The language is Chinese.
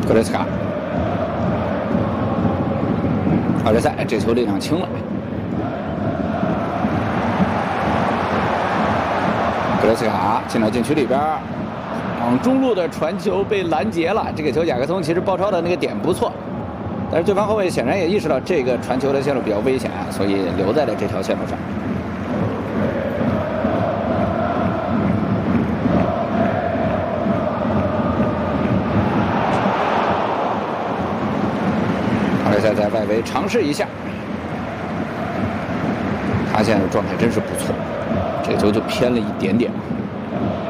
格雷斯卡，奥德赛这球力量轻了。格雷斯卡进到禁区里边，往中路的传球被拦截了。这个球雅各松其实包抄的那个点不错，但是对方后卫显然也意识到这个传球的线路比较危险，所以留在了这条线路上。 在外围尝试一下，他现在的状态真是不错，这球就偏了一点点。